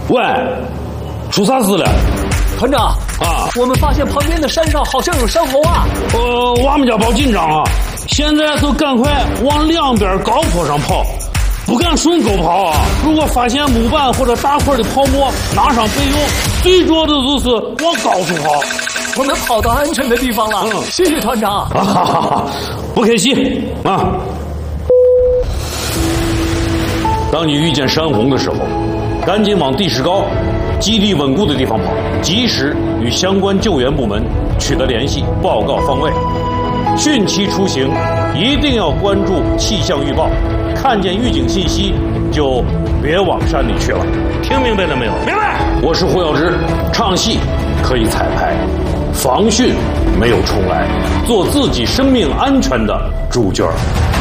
喂，出啥事了？ 团长啊，我们发现旁边的山上好像有山猴啊！ 我们家报紧张啊！现在就赶快往两边高坡上跑，不敢顺沟跑啊！如果发现木板或者大块的泡沫，拿上备用。最重要的就是往高处跑。 我们跑到安全的地方了，谢谢团长。 不客气啊！当你遇见山洪的时候，赶紧往地势高、基地稳固的地方跑，及时与相关救援部门取得联系，报告方位。汛期出行一定要关注气象预报，看见预警信息就别往山里去了。听明白了没有？明白。我是胡耀之，唱戏可以彩排，防汛没有重来，做自己生命安全的主角。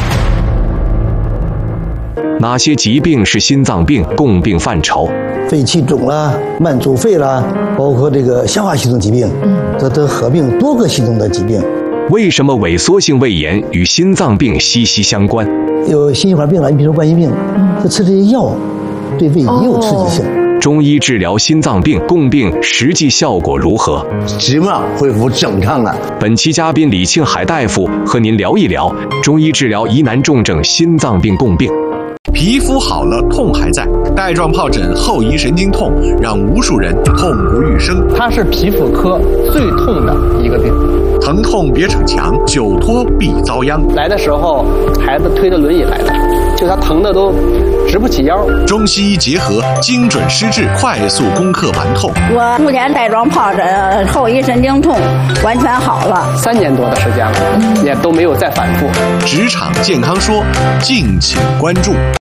哪些疾病是心脏病共病范畴？ 肺气肿啦、慢阻肺啦，包括这个消化系统疾病，这都合并多个系统的疾病。 为什么萎缩性胃炎与心脏病息息相关？ 有心血管病了，你比如说冠心病，就吃这些药，对胃也有刺激性。 中医治疗心脏病共病实际效果如何？ 基本上恢复正常了。 本期嘉宾李庆海大夫和您聊一聊中医治疗疑难重症心脏病共病。 皮肤好了，痛还在。带状疱疹后遗神经痛让无数人痛不欲生。 它是皮肤科最痛的一个病。 疼痛别逞强，久拖必遭殃。 来的时候，孩子推着轮椅来的，就他疼的都直不起腰。 中西医结合，精准施治，快速攻克顽痛。 我目前带状疱疹后遗神经痛完全好了 ，3年多的时间了，也都没有再反复。 职场健康说，敬请关注。